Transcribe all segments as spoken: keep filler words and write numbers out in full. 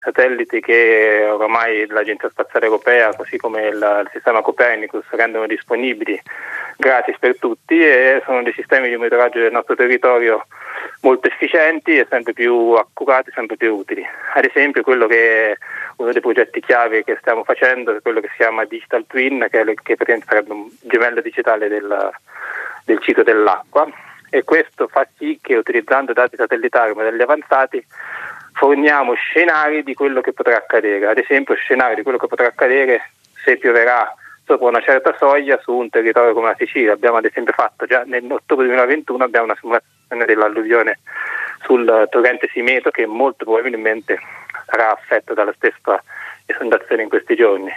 satelliti che oramai l'Agenzia Spaziale Europea, così come il, il sistema Copernicus, rendono disponibili gratis per tutti, e sono dei sistemi di monitoraggio del nostro territorio molto efficienti e sempre più accurati, sempre più utili. Ad esempio, quello che è uno dei progetti chiave che stiamo facendo è quello che si chiama Digital Twin, che, è, che praticamente sarebbe un gemello digitale del, del ciclo dell'acqua, e questo fa sì che, utilizzando dati satellitari e modelli avanzati, forniamo scenari di quello che potrà accadere. Ad esempio, scenari di quello che potrà accadere se pioverà sopra una certa soglia su un territorio come la Sicilia. Abbiamo ad esempio fatto già nell'ottobre duemilaventuno abbiamo una simulazione dell'alluvione sul torrente Simeto, che molto probabilmente sarà affetto dalla stessa esondazione in questi giorni.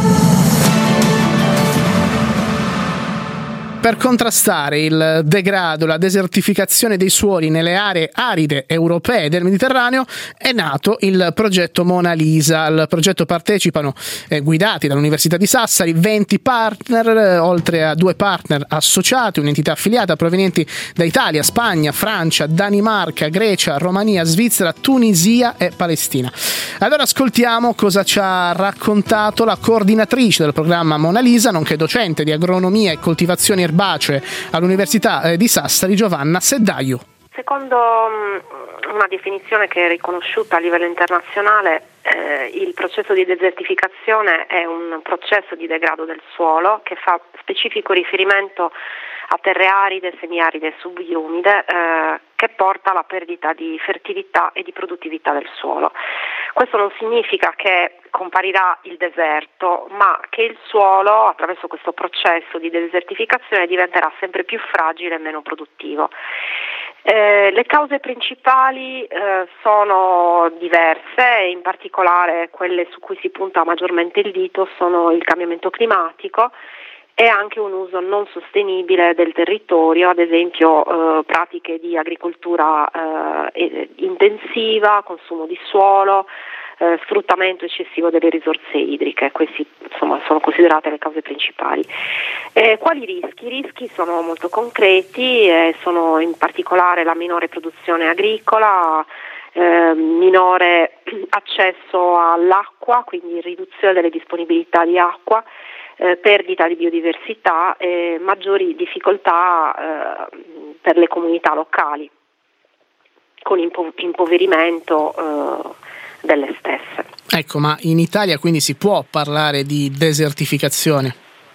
Per contrastare il degrado, la desertificazione dei suoli nelle aree aride europee del Mediterraneo è nato il progetto Mona Lisa. Al progetto partecipano, eh, guidati dall'Università di Sassari, venti partner, eh, oltre a due partner associati, un'entità affiliata provenienti da Italia, Spagna, Francia, Danimarca, Grecia, Romania, Svizzera, Tunisia e Palestina. Allora ascoltiamo cosa ci ha raccontato la coordinatrice del programma Mona Lisa, nonché docente di agronomia e coltivazioni erbacee all'Università di Sassari, Giovanna Seddaiu. Secondo una definizione che è riconosciuta a livello internazionale, eh, il processo di desertificazione è un processo di degrado del suolo che fa specifico riferimento a terre aride, semiaride e subumide, eh, che porta alla perdita di fertilità e di produttività del suolo. Questo non significa che comparirà il deserto, ma che il suolo, attraverso questo processo di desertificazione, diventerà sempre più fragile e meno produttivo. Eh, le cause principali eh, sono diverse, in particolare quelle su cui si punta maggiormente il dito sono il cambiamento climatico e anche un uso non sostenibile del territorio, ad esempio eh, pratiche di agricoltura eh, intensiva, consumo di suolo, eh, sfruttamento eccessivo delle risorse idriche. Questi insomma sono considerate le cause principali. Eh, quali rischi? I rischi sono molto concreti, eh, sono in particolare la minore produzione agricola, eh, minore accesso all'acqua, quindi riduzione delle disponibilità di acqua, Eh, perdita di biodiversità e maggiori difficoltà eh, per le comunità locali, con impo- impoverimento eh, delle stesse. Ecco, ma in Italia quindi si può parlare di desertificazione?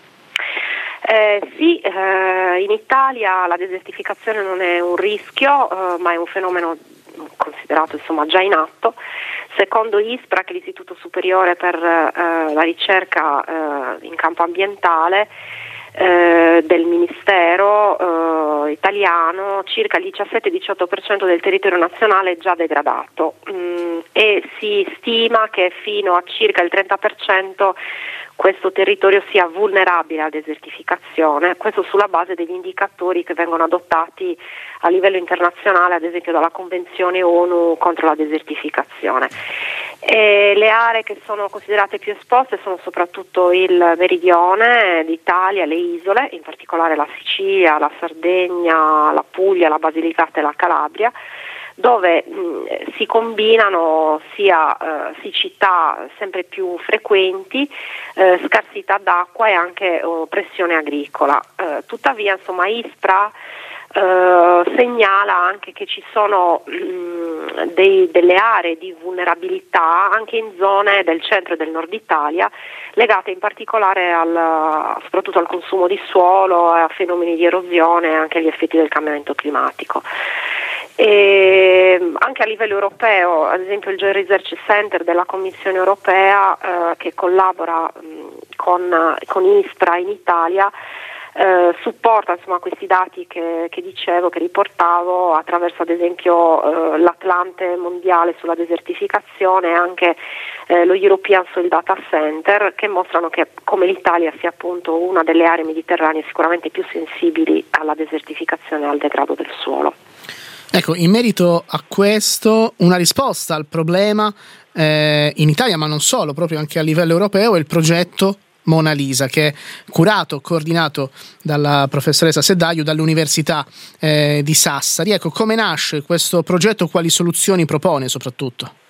Eh, sì, eh, in Italia la desertificazione non è un rischio, eh, ma è un fenomeno considerato insomma già in atto. Secondo ISPRA, che è l'Istituto Superiore per eh, la ricerca eh, in campo ambientale eh, del Ministero eh, italiano, circa il diciassette diciotto per cento del territorio nazionale è già degradato mm, e si stima che fino a circa il trenta per cento questo territorio sia vulnerabile alla desertificazione, questo sulla base degli indicatori che vengono adottati a livello internazionale, ad esempio dalla Convenzione ONU contro la desertificazione. E le aree che sono considerate più esposte sono soprattutto il meridione d'Italia, le isole, in particolare la Sicilia, la Sardegna, la Puglia, la Basilicata e la Calabria, dove mh, si combinano sia eh, siccità sempre più frequenti, eh, scarsità d'acqua e anche oh, pressione agricola. Eh, tuttavia, insomma, ISPRA eh, segnala anche che ci sono mh, dei, delle aree di vulnerabilità anche in zone del centro e del nord Italia, legate in particolare al, soprattutto al consumo di suolo, a fenomeni di erosione e anche agli effetti del cambiamento climatico. E anche a livello europeo, ad esempio il Joint Research Center della Commissione europea eh, che collabora mh, con, con ISPRA in Italia eh, supporta insomma questi dati che, che dicevo, che riportavo, attraverso ad esempio eh, l'Atlante mondiale sulla desertificazione e anche eh, lo European Soil Data Center, che mostrano che come l'Italia sia appunto una delle aree mediterranee sicuramente più sensibili alla desertificazione e al degrado del suolo. Ecco, in merito a questo, una risposta al problema eh, in Italia, ma non solo, proprio anche a livello europeo, è il progetto Mona Lisa, che è curato, coordinato dalla professoressa Seddaiu dall'Università eh, di Sassari. Ecco, come nasce questo progetto, quali soluzioni propone soprattutto?